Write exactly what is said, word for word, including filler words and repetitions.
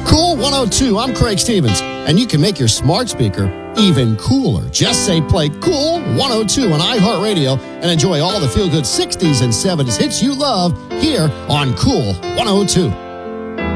Cool one oh two, I'm Craig Stevens, and you can make your smart speaker even cooler. Just say play Cool one oh two on iHeartRadio and enjoy all the feel-good sixties and seventies hits you love here on Cool one oh two.